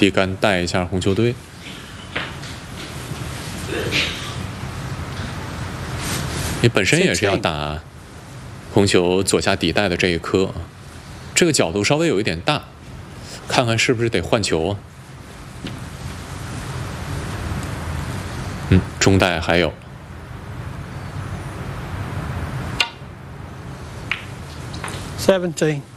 地杆带一下红球堆。你本身也是要打红球左下底带的这一颗，这个角度稍微有一点大，看看是不是得换球啊？中带还有。 17.